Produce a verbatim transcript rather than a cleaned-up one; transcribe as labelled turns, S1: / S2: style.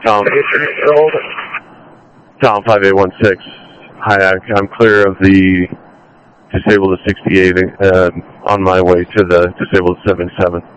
S1: Tom. Tom five eight one six. Hi, I'm clear of the disabled sixty-eight, uh, on my way to the disabled seventy-seven.